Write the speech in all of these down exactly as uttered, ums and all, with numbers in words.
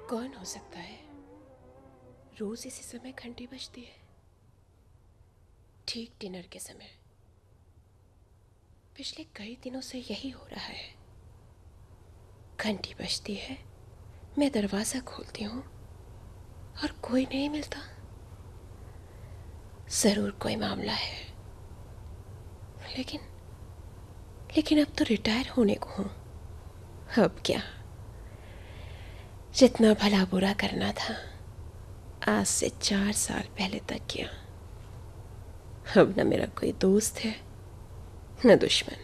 कौन हो सकता है? रोज इसी समय घंटी बजती है, ठीक डिनर के समय। पिछले कई दिनों से यही हो रहा है। घंटी बजती है, मैं दरवाजा खोलती हूँ और कोई नहीं मिलता। जरूर कोई मामला है। लेकिन लेकिन अब तो रिटायर होने को हूँ। अब क्या, जितना भला बुरा करना था आज से चार साल पहले तक किया। अब न मेरा कोई दोस्त है न दुश्मन।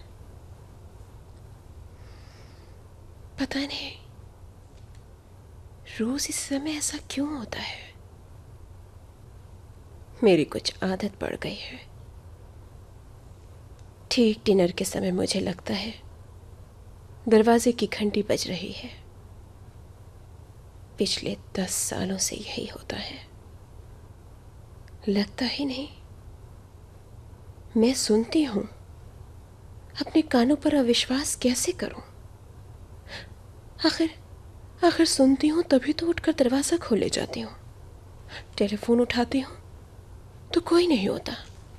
पता नहीं रोज इस समय ऐसा क्यों होता है। मेरी कुछ आदत पड़ गई है। ठीक डिनर के समय मुझे लगता है दरवाजे की घंटी बज रही है। पिछले दस सालों से यही होता है। लगता ही नहीं। मैं सुनती हूं, अपने कानों पर अविश्वास कैसे करूं। आखिर आखिर सुनती हूं तभी तो उठकर दरवाजा खोले जाती हूं। टेलीफोन उठाती हूं तो कोई नहीं होता।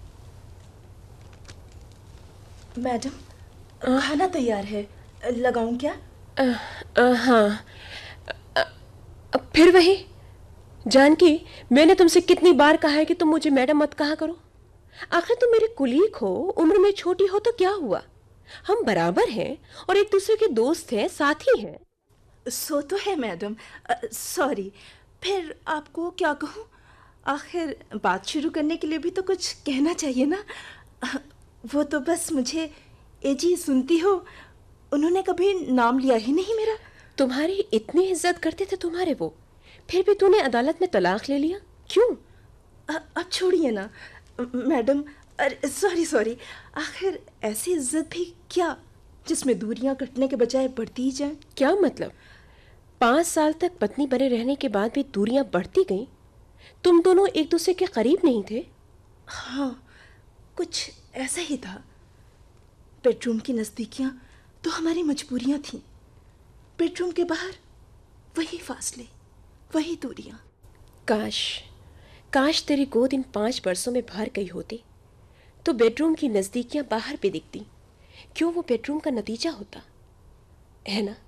मैडम, खाना तैयार है, लगाऊं क्या? आ, आ, हाँ। आ, आ, फिर वही जानकी, मैंने तुमसे कितनी बार कहा है कि तुम मुझे मैडम मत कहा करो। आखिर तुम मेरे कुलीग हो, उम्र में छोटी हो तो क्या हुआ। हम बराबर हैं और एक दूसरे के दोस्त हैं, साथी हैं। सो तो है मैडम। सॉरी, फिर आपको क्या कहूँ? आखिर बात शुरू करने के लिए भी तो कुछ कहना चाहिए ना। अ, वो तो बस मुझे ए जी सुनती हो, उन्होंने कभी नाम लिया ही नहीं मेरा। तुम्हारी इतनी इज्जत करते थे तुम्हारे वो, फिर भी तूने अदालत में तलाक ले लिया, क्यों? अ, अब छोड़िए ना मैडम। अरे सॉरी सॉरी, आखिर ऐसी इज्जत भी क्या जिसमें दूरियां कटने के बजाय बढ़ती ही जाएं। क्या मतलब? पांच साल तक पत्नी बने रहने के बाद भी दूरियां बढ़ती गईं? तुम दोनों एक दूसरे के करीब नहीं थे? हाँ, कुछ ऐसा ही था। बेडरूम की नज़दीकियां तो हमारी मजबूरियां थीं। बेडरूम के बाहर वही फासले, वही दूरियां। काश काश तेरी गोद इन पांच बरसों में भर गई होती तो बेडरूम की नजदीकियां बाहर भी दिखती। क्यों, वो बेडरूम का नतीजा होता है ना।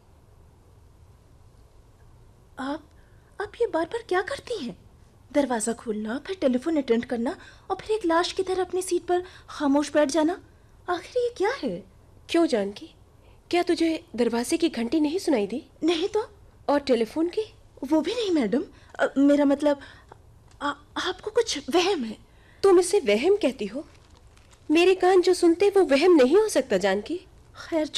आप आप ये बार बार क्या करती हैं? दरवाज़ा खोलना, फिर टेलीफोन अटेंड करना और फिर एक लाश की तरह अपनी सीट पर खामोश बैठ जाना। आखिर ये क्या है? क्यों जानकी, क्या तुझे दरवाजे की घंटी नहीं सुनाई दी? नहीं तो। और टेलीफोन की? वो भी नहीं मैडम। अ, मेरा मतलब आ, आपको कुछ वहम है। तुम इसे वहम कहती हो? मेरे कान जो सुनते वो वहम नहीं हो सकता जानकी। खैर